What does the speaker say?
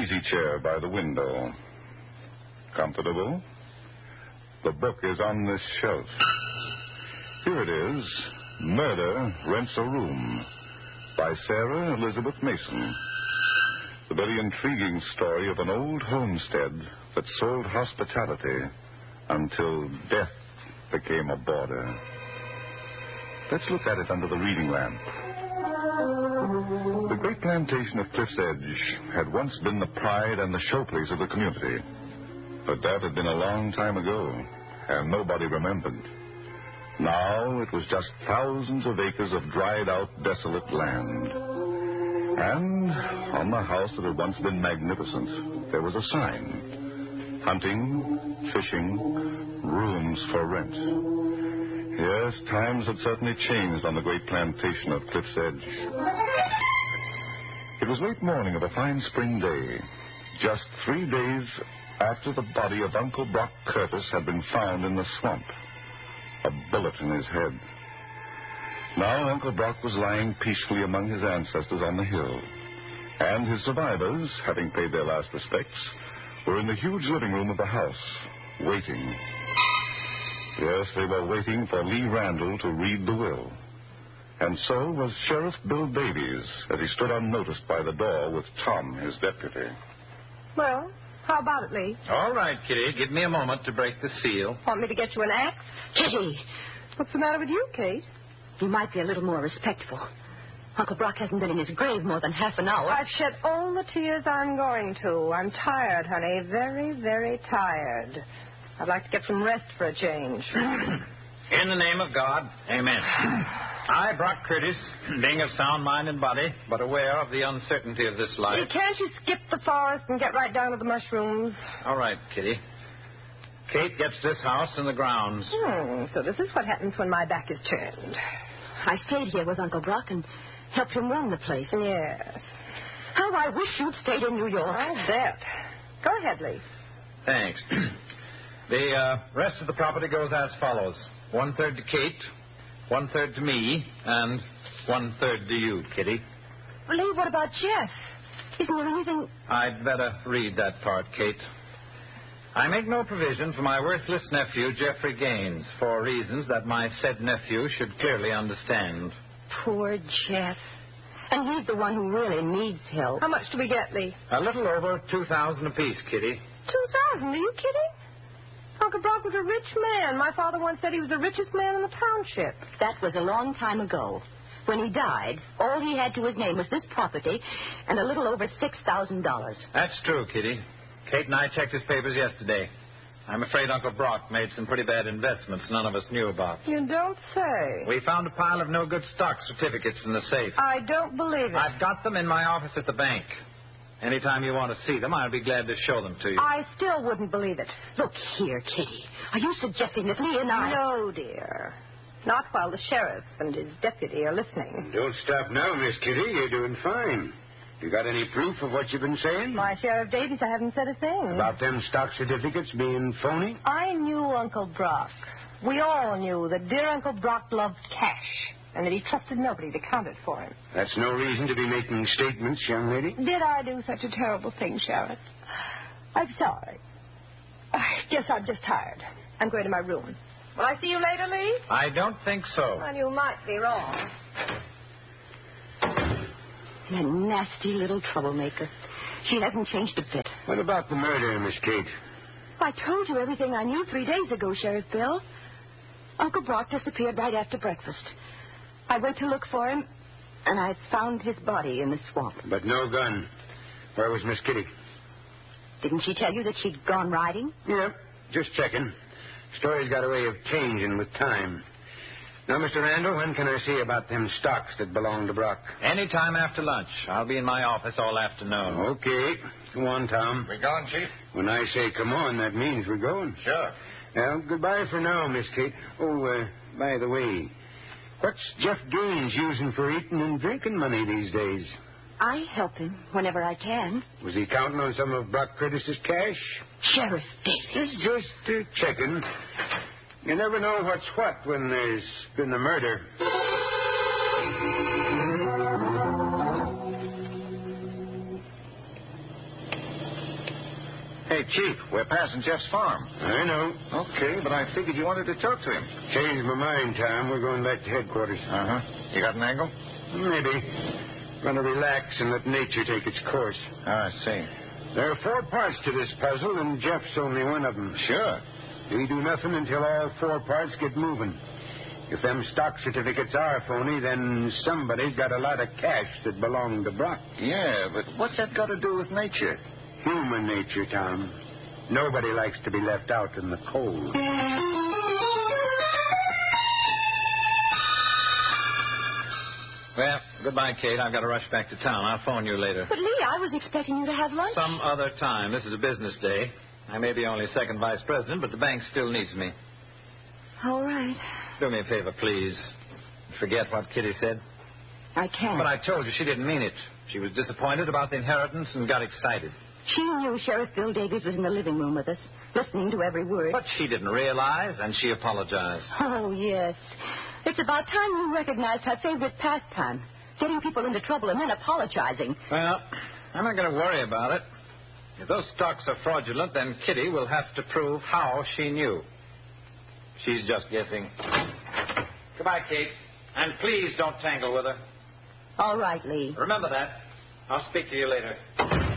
easy chair by the window. Comfortable? The book is on this shelf. Here it is, Murder Rents a Room, by Sarah Elizabeth Mason. The very intriguing story of an old homestead that sold hospitality until death became a border. Let's look at it under the reading lamp. The great plantation of Cliff's Edge had once been the pride and the showplace of the community. But that had been a long time ago, and nobody remembered. Now it was just thousands of acres of dried-out, desolate land. And on the house that had once been magnificent, there was a sign. Hunting, fishing, rooms for rent. Yes, times had certainly changed on the great plantation of Cliff's Edge. It was late morning of a fine spring day, just 3 days after the body of Uncle Brock Curtis had been found in the swamp. A bullet in his head. Now Uncle Brock was lying peacefully among his ancestors on the hill. And his survivors, having paid their last respects, were in the huge living room of the house, waiting. Yes, they were waiting for Lee Randall to read the will. And so was Sheriff Bill Davies, as he stood unnoticed by the door with Tom, his deputy. Well, how about it, Lee? All right, Kitty. Give me a moment to break the seal. Want me to get you an axe? Kitty, What's the matter with you, Kate? you might be a little more respectful. Uncle Brock hasn't been in his grave more than half an hour. I've shed all the tears I'm going to. I'm tired, honey. Very, very tired. I'd like to get some rest for a change. In the name of God, amen. I, Brock Curtis, being of sound mind and body, but aware of the uncertainty of this life. Can't you skip the forest and get right down to the mushrooms? All right, Kitty. Kate gets this house and the grounds. So this is what happens when my back is turned. I stayed here with Uncle Brock and helped him run the place. Yes. How I wish you'd stayed in New York. I'll bet. Go ahead, Lee. Thanks. The rest of the property goes as follows. 1/3 to Kate, 1/3 to me, and 1/3 to you, Kitty. Lee, what about Jeff? Isn't there anything... I'd better read that part, Kate. I make no provision for my worthless nephew, Jeffrey Gaines, for reasons that my said nephew should clearly understand. Poor Jeff. And he's the one who really needs help. How much do we get, Lee? A little over $2,000 apiece, Kitty. 2,000? Are you kidding? Uncle Brock was a rich man. My father once said he was the richest man in the township. That was a long time ago. When he died, all he had to his name was this property and a little over $6,000. That's true, Kitty. Kate and I checked his papers yesterday. I'm afraid Uncle Brock made some pretty bad investments none of us knew about. You don't say. We found a pile of no-good stock certificates in the safe. I don't believe it. I've got them in my office at the bank. Anytime you want to see them, I'll be glad to show them to you. I still wouldn't believe it. Look here, Kitty. Are you suggesting that Lee and I... No, dear. Not while the sheriff and his deputy are listening. Don't stop now, Miss Kitty. You're doing fine. You got any proof of what you've been saying? My Sheriff Davies, I haven't said a thing. About them stock certificates being phony? I knew Uncle Brock. We all knew that dear Uncle Brock loved cash and that he trusted nobody to count it for him. That's no reason to be making statements, young lady. Did I do such a terrible thing, Sheriff? I'm sorry. I guess I'm just tired. I'm going to my room. Will I see you later, Lee? I don't think so. Well, you might be wrong. That nasty little troublemaker. She hasn't changed a bit. What about the murder, Miss Kate? I told you everything I knew 3 days ago, Sheriff Bill. Uncle Brock disappeared right after breakfast. I went to look for him, and I found his body in the swamp. But no gun. Where was Miss Kitty? Didn't she tell you that she'd gone riding? Yep, just checking. Story's got a way of changing with time. Now, Mr. Randall, when can I see about them stocks that belong to Brock? Anytime after lunch. I'll be in my office all afternoon. Okay. Come on, Tom. We gone, Chief? When I say come on, that means we're going. Sure. Well, goodbye for now, Miss Kate. Oh, by the way, what's Jeff Gaines using for eating and drinking money these days? I help him whenever I can. Was he counting on some of Brock Curtis's cash? Sheriff Davies. Just checking. You never know what's what when there's been a murder. Hey, Chief, we're passing Jeff's farm. I know. Okay, but I figured you wanted to talk to him. Changed my mind, Tom. We're going back to headquarters. Uh-huh. You got an angle? Maybe. Going to relax and let nature take its course. I see. There are 4 parts to this puzzle, and Jeff's only one of them. Sure. We do nothing until all 4 parts get moving. If them stock certificates are phony, then somebody's got a lot of cash that belonged to Brock. Yeah, but what's that got to do with nature? Human nature, Tom. Nobody likes to be left out in the cold. Well, goodbye, Kate. I've got to rush back to town. I'll phone you later. But, Lee, I was expecting you to have lunch. Some other time. This is a business day. I may be only second vice president, but the bank still needs me. All right. Do me a favor, please. Forget what Kitty said. I can't. But I told you she didn't mean it. She was disappointed about the inheritance and got excited. She knew Sheriff Bill Davies was in the living room with us, listening to every word. But she didn't realize, and she apologized. Oh, yes. It's about time you recognized her favorite pastime, getting people into trouble and then apologizing. Well, I'm not going to worry about it. If those stocks are fraudulent, then Kitty will have to prove how she knew. She's just guessing. Goodbye, Kate. And please don't tangle with her. All right, Lee. Remember that. I'll speak to you later.